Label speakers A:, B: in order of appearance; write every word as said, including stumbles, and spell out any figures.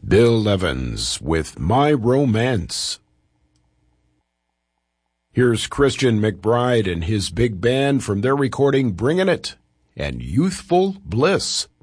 A: Bill Evans with My Romance. Here's Christian McBride and his big band from their recording Bringin' It and Youthful Bliss.